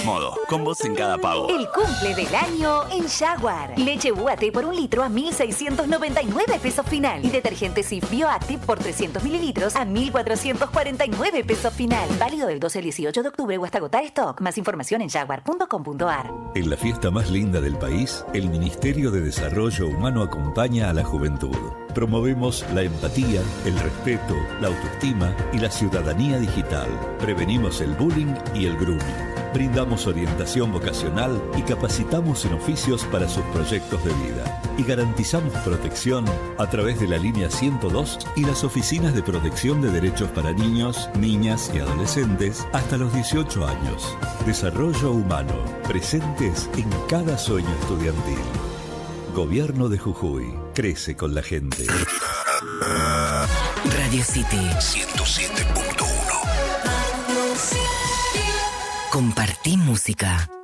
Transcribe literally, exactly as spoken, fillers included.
Modo, con vos en cada pago. El cumple del año en Jaguar. Leche U A T por un litro a mil seiscientos noventa y nueve pesos final. Y detergente Cif Bioactive por trescientos mililitros a mil cuatrocientos cuarenta y nueve pesos final. Válido del doce al dieciocho de octubre o hasta agotar stock. Más información en jaguar punto com punto a r. En la fiesta más linda del país, el Ministerio de Desarrollo Humano acompaña a la juventud. Promovemos la empatía, el respeto, la autoestima y la ciudadanía digital. Prevenimos el bullying y el grooming. Brindamos orientación vocacional y capacitamos en oficios para sus proyectos de vida. Y garantizamos protección a través de la línea ciento dos y las oficinas de protección de derechos para niños, niñas y adolescentes hasta los dieciocho años. Desarrollo humano, presentes en cada sueño estudiantil. Gobierno de Jujuy, crece con la gente. Radio City ciento siete punto uno. Compartí música.